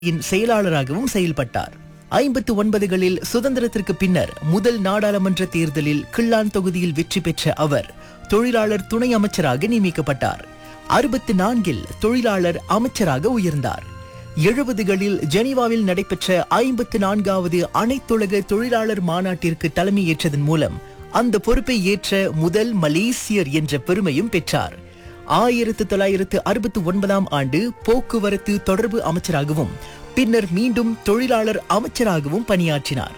செயலாளராகவும் செயல்பட்டார். 59களில் சுதந்திரத்திற்கு பின்னர் முதல் நாடாளுமன்ற தேர்தலில் கிள்ளான் தொகுதியில் வெற்றி பெற்ற அவர் தொழிலாளர் துணை அமைச்சராக நியமிக்கப்பட்டார். 64இல் தொழிலாளர் அமைச்சராக உயர்ந்தார். 70களில் ஜெனீவாவில் நடைபெற்ற 54வது அனைத்துலக தொழிலாளர் மாநாட்டிற்கு தலைமையேற்றதன் மூலம் அந்த பொறுப்பை ஏற்ற முதல் மலேசியர் என்ற பெருமையும் பெற்றார். 1969ஆம் ஆண்டு போக்குவரத்து தொடர்பு அமைச்சராகவும் பின்னர் மீண்டும் தொழிலாளர் அமைச்சராகவும் பணியாற்றினார்.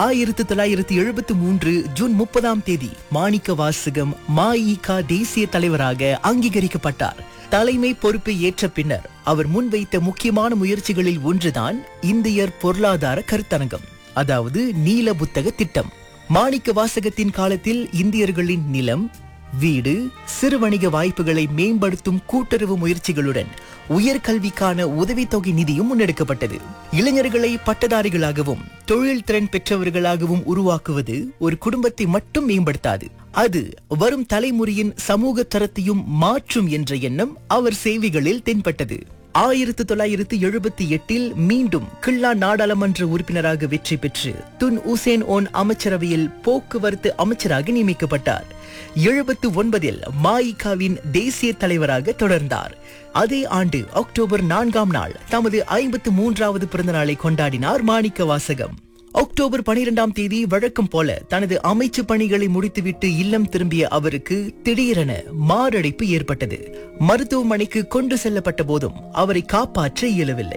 1973 ஜூன் 30ஆம் தேதி மாணிக்க வாசகம் மஇகா தேசிய தலைவராக அங்கீகரிக்கப்பட்டார். தலைமை பொறுப்பை ஏற்ற பின்னர் அவர் முன்வைத்த முக்கியமான முயற்சிகளில் ஒன்றுதான் இந்தியர் பொருளாதார கருத்தரங்கம், அதாவது நீல புத்தக திட்டம். மாணிக்க வாசகத்தின் காலத்தில் இந்தியர்களின் நிலம், வீடு, சிறு வணிக வாய்ப்புகளை மேம்படுத்தும் கூட்டுறவு முயற்சிகளுடன் உயர்கல்விக்கான உதவித்தொகை நிதியும் முன்னெடுக்கப்பட்டது. இளைஞர்களை பட்டதாரிகளாகவும் தொழில் திறன் பெற்றவர்களாகவும் உருவாக்குவது ஒரு குடும்பத்தை மட்டும் மேம்படுத்தாது, அது வரும் தலைமுறையின் சமூக தரத்தையும் மாற்றும் என்ற எண்ணம் அவர் சேவைகளில் தென்பட்டது. 1978இல் மீண்டும் கிள்ளான் நாடாளுமன்ற உறுப்பினராக வெற்றி பெற்று துன் உசேன் ஓன் அமைச்சரவையில் போக்குவரத்து அமைச்சராக நியமிக்கப்பட்டார். 79இல் மஇகாவின் தேசிய தலைவராக தொடர்ந்தார். அதே ஆண்டு அக்டோபர் 4ஆம் நாள் தமது 53வது பிறந்த நாளை கொண்டாடினார் மாணிக்க வாசகம். அக்டோபர் 12ஆம் தேதி வழக்கம் போல தனது அமைச்சு பணிகளை முடித்துவிட்டு இல்லம் திரும்பிய அவருக்கு திடீரென மாரடைப்பு ஏற்பட்டது. மருத்துவமனைக்கு கொண்டு செல்லப்பட்ட போதும் அவரை காப்பாற்ற இயலவில்லை.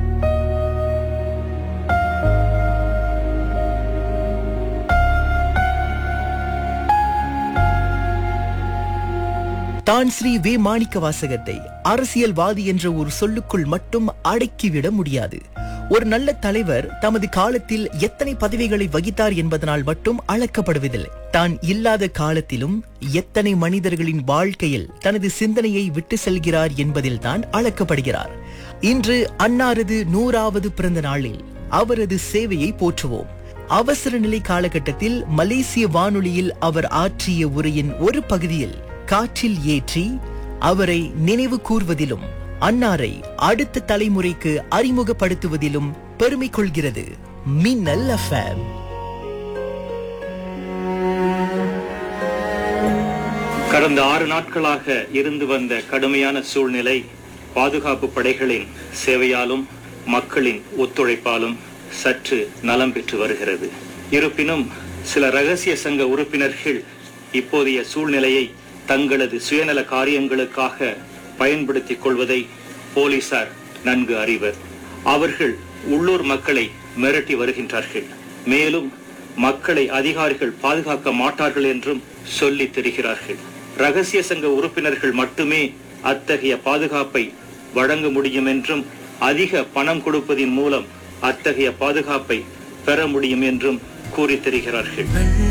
தான் ஸ்ரீ வே மாணிக்க வாசகத்தை அரசியல்வாதி என்ற ஒரு சொல்லுக்குள் மட்டும் அடக்கிவிட முடியாது. ஒரு நல்ல தலைவர் தமது காலத்தில் எத்தனை பதவிகளை வகித்தார் என்பதனால் மட்டும் அளக்கப்படுவதில்லை, தான் இல்லாத காலத்திலும் எத்தனை மனிதர்களின் வாழ்க்கையில் தனது சிந்தனையை விட்டு செல்கிறார் என்பதில் தான் அளக்கப்படுகிறார். இன்று அன்னாரது 100வது பிறந்த நாளில் அவரது சேவையை போற்றுவோம். அவசர நிலை காலகட்டத்தில் மலேசிய வானொலியில் அவர் ஆற்றிய உரையின் ஒரு பகுதியில் காற்றில் ஏற்றி அவரை நினைவு கூர்வதிலும் அன்னாரை அடுத்த தலைமுறைக்கு அறிமுகப்படுத்துவதிலும் பெருமை கொள்கிறது மின்னல் எஃப்எம். கடந்த 6 நாட்களாக இருந்து வந்த கடுமையான சூழ்நிலை பாதுகாப்பு படைகளின் சேவையாலும் மக்களின் ஒத்துழைப்பாலும் சற்று நலம் பெற்று வருகிறது. இருப்பினும் சில ரகசிய சங்க உறுப்பினர்கள் இப்போதைய சூழ்நிலையை தங்களது சுயநல காரியங்களுக்காக பயன்படுத்திக் கொள்வதை போலீசார் நன்கு அறிவர். அவர்கள் உள்ளூர் மக்களை மிரட்டி வருகின்றார்கள். மேலும் மக்களை அதிகாரிகள் பாதுகாக்க மாட்டார்கள் என்றும் சொல்லி தெரிகிறார்கள். ரகசிய சங்க உறுப்பினர்கள் மட்டுமே அத்தகைய பாதுகாப்பை வழங்க முடியும் என்றும் அதிக பணம் கொடுப்பதின் மூலம் அத்தகைய பாதுகாப்பை பெற முடியும் என்றும் கூறி தெரிகிறார்கள்.